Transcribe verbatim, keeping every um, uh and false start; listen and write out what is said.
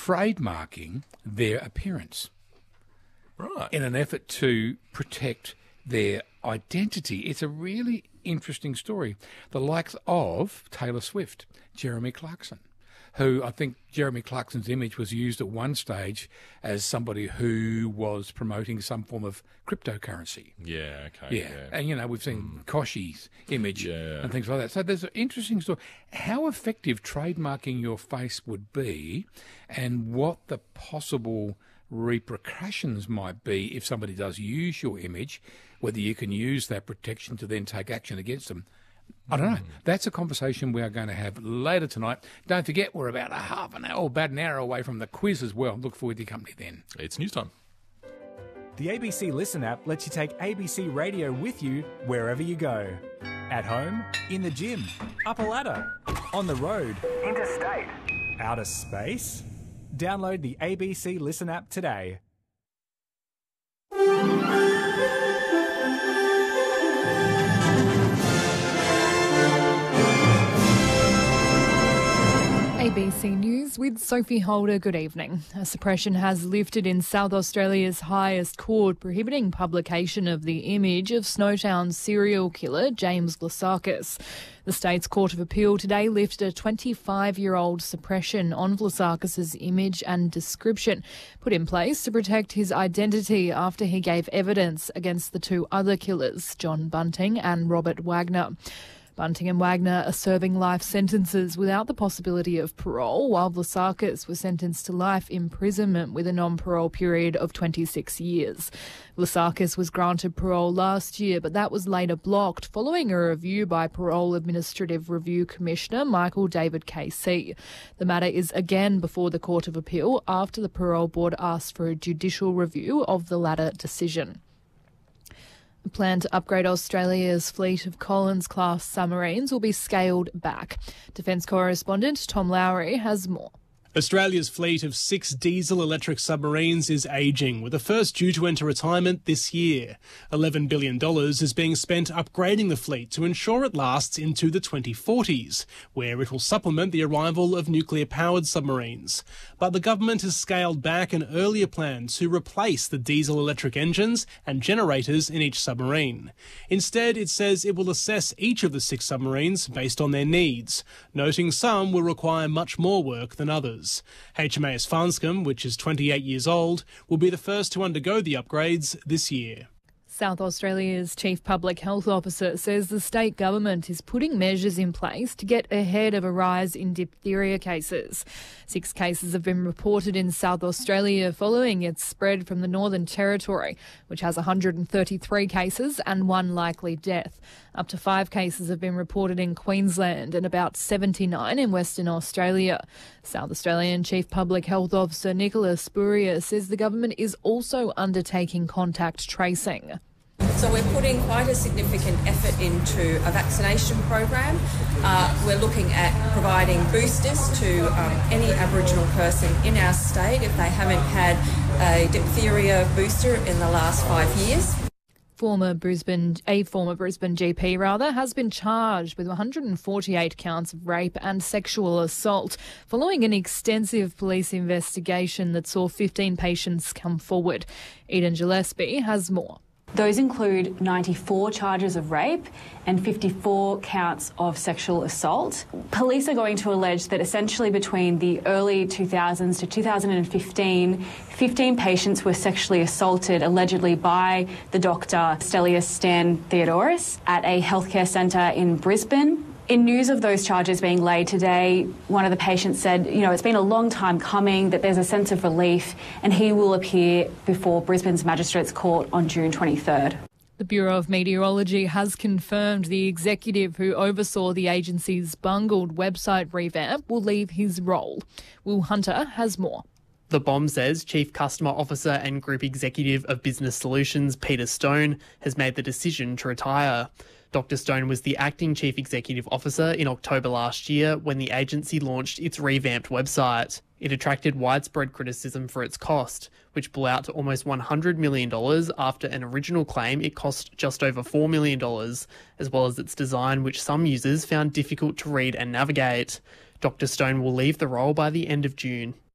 trademarking their appearance. Right. In an effort to protect their identity. It's a really interesting story. The likes of Taylor Swift, Jeremy Clarkson, who I think Jeremy Clarkson's image was used at one stage as somebody who was promoting some form of cryptocurrency. Yeah, okay. Yeah, yeah. and, you know, we've seen mm. Koshi's image yeah. and things like that. So there's an interesting story. How effective trademarking your face would be and what the possible repercussions might be if somebody does use your image, whether you can use that protection to then take action against them. I don't know. That's a conversation we are going to have later tonight. Don't forget, we're about a half an hour, about an hour away from the quiz as well. Look forward to your company then. It's news time. The A B C Listen app lets you take A B C Radio with you wherever you go. At home, in the gym, up a ladder, on the road, interstate, outer space. Download the A B C Listen app today. A B C News with Sophie Holder. Good evening. A suppression has lifted in South Australia's highest court, prohibiting publication of the image of Snowtown serial killer James Vlasakis. The State's Court of Appeal today lifted a twenty-five-year-old suppression on Vlasakis' image and description, put in place to protect his identity after he gave evidence against the two other killers, John Bunting and Robert Wagner. Bunting and Wagner are serving life sentences without the possibility of parole, while Vlasakis was sentenced to life imprisonment with a non-parole period of twenty-six years. Vlasakis was granted parole last year, but that was later blocked following a review by Parole Administrative Review Commissioner Michael David K C. The matter is again before the Court of Appeal after the Parole Board asked for a judicial review of the latter decision. The plan to upgrade Australia's fleet of Collins-class submarines will be scaled back. Defence correspondent Tom Lowry has more. Australia's fleet of six diesel-electric submarines is ageing, with the first due to enter retirement this year. eleven billion dollars is being spent upgrading the fleet to ensure it lasts into the twenty forties, where it will supplement the arrival of nuclear-powered submarines. But the government has scaled back an earlier plan to replace the diesel-electric engines and generators in each submarine. Instead, it says it will assess each of the six submarines based on their needs, noting some will require much more work than others. H M A S Farnscombe, which is twenty-eight years old, will be the first to undergo the upgrades this year. South Australia's Chief Public Health Officer says the state government is putting measures in place to get ahead of a rise in diphtheria cases. Six cases have been reported in South Australia following its spread from the Northern Territory, which has one hundred thirty-three cases and one likely death. Up to five cases have been reported in Queensland and about seventy-nine in Western Australia. South Australian Chief Public Health Officer Nicola Spurrier says the government is also undertaking contact tracing. So we're putting quite a significant effort into a vaccination program. Uh, we're looking at providing boosters to um, any Aboriginal person in our state if they haven't had a diphtheria booster in the last five years. Former Brisbane, a former Brisbane G P rather, has been charged with one hundred forty-eight counts of rape and sexual assault following an extensive police investigation that saw fifteen patients come forward. Eden Gillespie has more. Those include ninety-four charges of rape and fifty-four counts of sexual assault. Police are going to allege that essentially between the early two thousands to two thousand fifteen, fifteen patients were sexually assaulted allegedly by the doctor Stelios Stan Theodoros at a healthcare centre in Brisbane. In news of those charges being laid today, one of the patients said, you know, it's been a long time coming, that there's a sense of relief, and he will appear before Brisbane's Magistrates Court on June twenty-third. The Bureau of Meteorology has confirmed the executive who oversaw the agency's bungled website revamp will leave his role. Will Hunter has more. The B O M says Chief Customer Officer and Group Executive of Business Solutions, Peter Stone, has made the decision to retire. Doctor Stone was the acting Chief Executive Officer in October last year when the agency launched its revamped website. It attracted widespread criticism for its cost, which blew out to almost one hundred million dollars after an original claim it cost just over four million dollars, as well as its design, which some users found difficult to read and navigate. Doctor Stone will leave the role by the end of June.